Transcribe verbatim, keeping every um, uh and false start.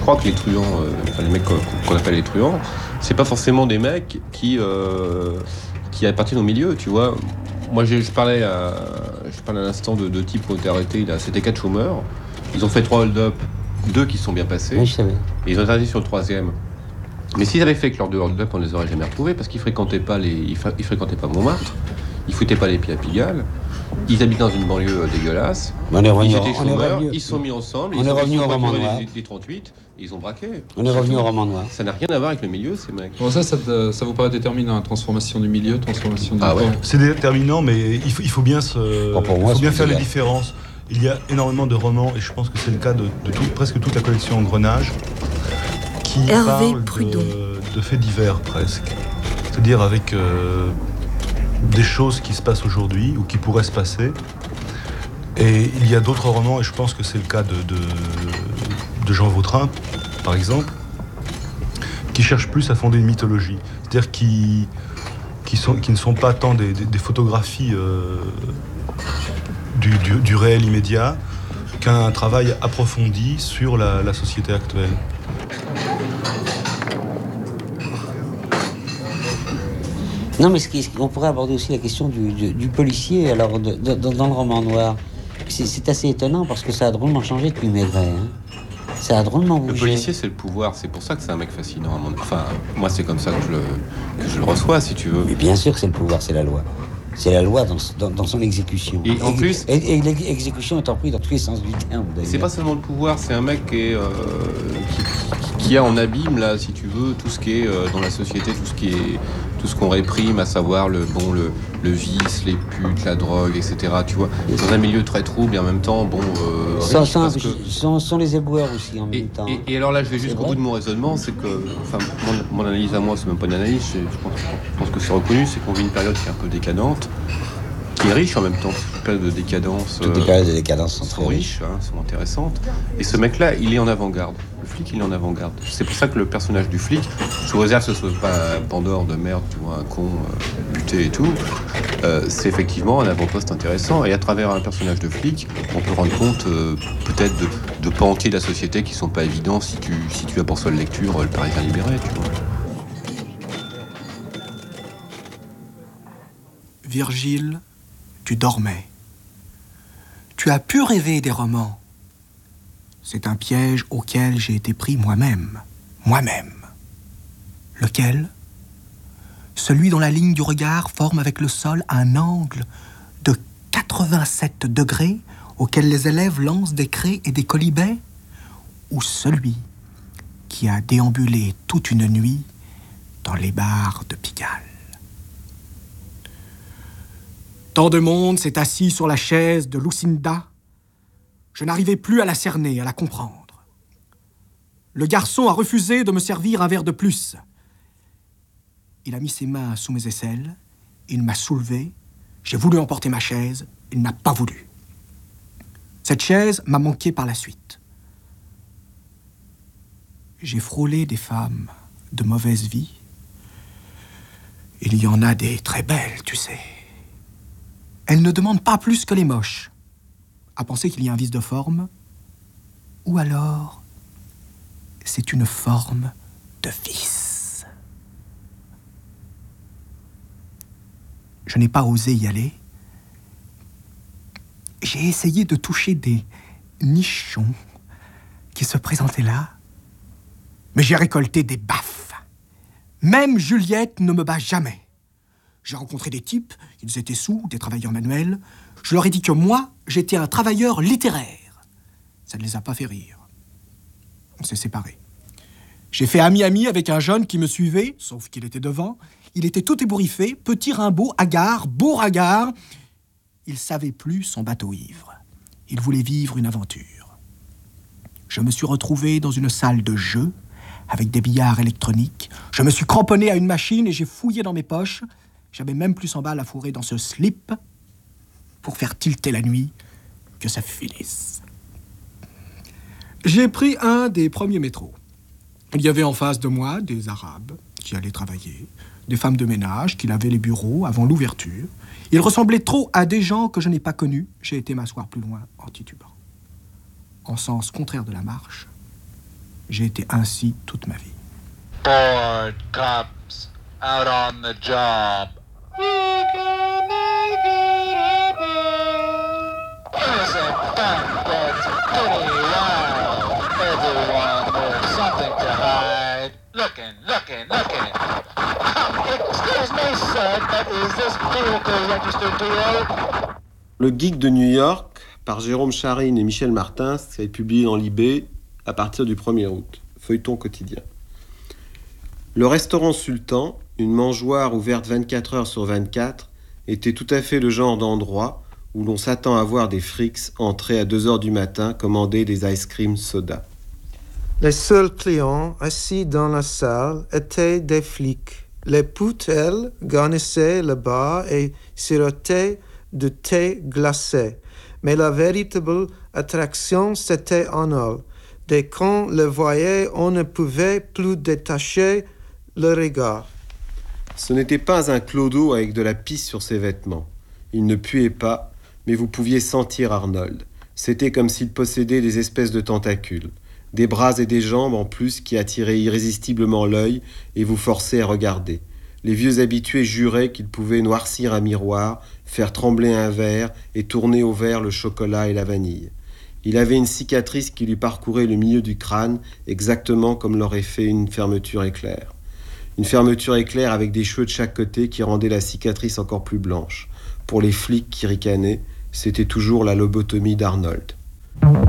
crois que les truands, euh, enfin les mecs qu'on, qu'on appelle les truands, c'est pas forcément des mecs qui, euh, qui appartiennent au milieu, tu vois. Moi, je, je parlais à, je parlais à l'instant de deux types qui ont été arrêtés, là, c'était quatre chômeurs. Ils ont fait trois hold-up, deux qui se sont bien passés. Oui, je savais. Et ils ont été arrêtés sur le troisième. Mais s'ils avaient fait que leurs deux hold-up, on les aurait jamais retrouvés parce qu'ils fréquentaient pas les, ils, ils fréquentaient pas Montmartre, ils foutaient pas les pieds à Pigalle. Ils habitent dans une banlieue euh, dégueulasse. On est revenu, ils étaient chômeurs, revenu, ils se sont mis ensemble. On ils est ont revenu au roman les, noir. les, les trente-huit, et ils ont braqué. On est revenu au roman noir. Ça n'a rien à voir avec le milieu, ces mecs. Bon, ça, ça, te, ça vous paraît déterminant, la transformation du milieu, transformation du ah ouais. C'est déterminant, mais il faut, il faut bien, se, bon, pour moi, il faut bien faire les là. différences. Il y a énormément de romans, et je pense que c'est le cas de, de tout, presque toute la collection Engrenage, qui Hervé parlent Prudon. de, de faits divers, presque. C'est-à-dire avec euh, des choses qui se passent aujourd'hui, ou qui pourraient se passer. Et il y a d'autres romans, et je pense que c'est le cas de, de, de Jean Vautrin, par exemple, qui cherchent plus à fonder une mythologie. C'est-à-dire qui, qui, sont, qui ne sont pas tant des, des, des photographies euh, du, du, du réel immédiat qu'un travail approfondi sur la, la société actuelle. Non, mais ce qui, on pourrait aborder aussi la question du, du, du policier, alors, de, de, dans le roman noir. C'est, c'est assez étonnant parce que ça a drôlement changé depuis Maigret. Hein. Ça a drôlement bougé. Le policier, c'est le pouvoir. C'est pour ça que c'est un mec fascinant. Enfin, moi, c'est comme ça que je le, que je le reçois, si tu veux. Mais bien sûr que c'est le pouvoir, c'est la loi. C'est la loi dans, dans, dans son exécution. Et en plus... Et, et l'exécution est reprise dans tous les sens du terme. C'est pas seulement le pouvoir, c'est un mec qui, est, euh, qui, qui a en abîme, là, si tu veux, tout ce qui est euh, dans la société, tout ce qui est... tout ce qu'on réprime, à savoir le, bon, le, le vice, les putes, la drogue, et cetera. Tu vois, dans un milieu très trouble et en même temps, bon... Euh, sans, riche, sans, que... sans, sans les éboueurs aussi, en même et, temps. Et, et alors là, je vais jusqu'au bout de mon raisonnement, c'est que... Enfin, mon, mon analyse à moi, c'est même pas une analyse, je pense, je pense que c'est reconnu, c'est qu'on vit une période qui est un peu décadente, qui est riche en même temps, une période de décadence. Toutes les périodes de décadence sont, sont riches, hein, sont intéressantes. Et ce mec-là, il est en avant-garde. Le flic, il est en avant-garde. C'est pour ça que le personnage du flic, sous réserve que ce soit pas un Pandore de merde, tu vois, un con euh, buté et tout, euh, c'est effectivement un avant-poste intéressant. Et à travers un personnage de flic, on peut rendre compte euh, peut-être de, de pans entiers de la société qui sont pas évidents si tu, si tu as pour seule lecture euh, Le Parisien libéré, tu vois. Virgile, tu dormais. Tu as pu rêver des romans. C'est un piège auquel j'ai été pris moi-même. Moi-même. Lequel ? Celui dont la ligne du regard forme avec le sol un angle de quatre-vingt-sept degrés auquel les élèves lancent des craies et des colibets ? Ou celui qui a déambulé toute une nuit dans les bars de Pigalle ? Tant de monde s'est assis sur la chaise de Lucinda. Je n'arrivais plus à la cerner, à la comprendre. Le garçon a refusé de me servir un verre de plus. Il a mis ses mains sous mes aisselles, il m'a soulevé, j'ai voulu emporter ma chaise, il n'a pas voulu. Cette chaise m'a manqué par la suite. J'ai frôlé des femmes de mauvaise vie. Il y en a des très belles, tu sais. Elles ne demandent pas plus que les moches, à penser qu'il y a un vice de forme, ou alors c'est une forme de vice. Je n'ai pas osé y aller. J'ai essayé de toucher des nichons qui se présentaient là, mais j'ai récolté des baffes. Même Juliette ne me bat jamais. J'ai rencontré des types, ils étaient sous, des travailleurs manuels. Je leur ai dit que moi, j'étais un travailleur littéraire. Ça ne les a pas fait rire. On s'est séparés. J'ai fait ami-ami avec un jeune qui me suivait, sauf qu'il était devant. Il était tout ébouriffé, petit rimbaud, hagard, beau regard. Il savait plus son bateau ivre. Il voulait vivre une aventure. Je me suis retrouvé dans une salle de jeu, avec des billards électroniques. Je me suis cramponné à une machine et j'ai fouillé dans mes poches. J'avais même plus en balles à fourrer dans ce slip pour faire tilter la nuit que ça finisse. J'ai pris un des premiers métros. Il y avait en face de moi des Arabes qui allaient travailler, des femmes de ménage qui lavaient les bureaux avant l'ouverture. Ils ressemblaient trop à des gens que je n'ai pas connus. J'ai été m'asseoir plus loin en titubant. En sens contraire de la marche, J'ai été ainsi toute ma vie. Bored cops out on the job. We can make it happen. Innocent fun gets pretty wild. Everyone with something to hide. Looking, looking, looking. Excuse me, sir, but is this vehicle registered to you? Le Geek de New York, par Jérôme Charine et Michel Martin, est publié dans Libé à partir du premier août. Feuilleton quotidien. Le restaurant Sultan, une mangeoire ouverte vingt-quatre heures sur vingt-quatre, était tout à fait le genre d'endroit où l'on s'attend à voir des frics entrer à deux heures du matin commander des ice cream soda. Les seuls clients assis dans la salle étaient des flics. Les putes, elles, garnissaient le bar et sirotaient de thé glacé. Mais la véritable attraction, c'était Arnold. Dès qu'on le voyait, on ne pouvait plus détacher le regard. Ce n'était pas un clodo avec de la pisse sur ses vêtements. Il ne puait pas, mais vous pouviez sentir Arnold. C'était comme s'il possédait des espèces de tentacules. Des bras et des jambes en plus qui attiraient irrésistiblement l'œil et vous forçaient à regarder. Les vieux habitués juraient qu'il pouvait noircir un miroir, faire trembler un verre et tourner au vert le chocolat et la vanille. Il avait une cicatrice qui lui parcourait le milieu du crâne, exactement comme l'aurait fait une fermeture éclair. Une fermeture éclair avec des cheveux de chaque côté qui rendaient la cicatrice encore plus blanche. Pour les flics qui ricanaient, c'était toujours la lobotomie d'Arnold.